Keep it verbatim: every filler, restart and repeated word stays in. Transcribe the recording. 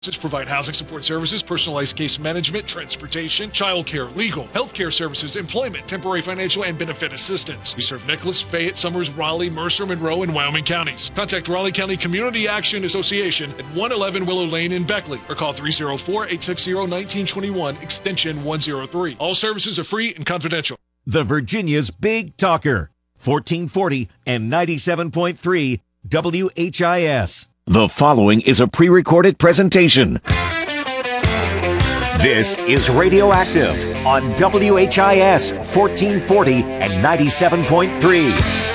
Provide housing support services, personalized case management, transportation, childcare, legal, healthcare services, employment, temporary financial, and benefit assistance. We serve Nicholas, Fayette, Summers, Raleigh, Mercer, Monroe, and Wyoming counties. Contact Raleigh County Community Action Association at one eleven Willow Lane in Beckley or call three oh four, eight six zero, one nine two one, extension one oh three. All services are free and confidential. The Virginia's Big Talker, fourteen forty and ninety-seven point three W H I S. The following is a pre-recorded presentation. This is Radioactive on W H I S fourteen forty and ninety-seven point three.